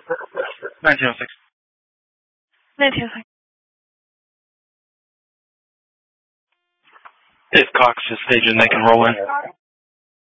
1906. 1906. If Cox is staging, they can roll in.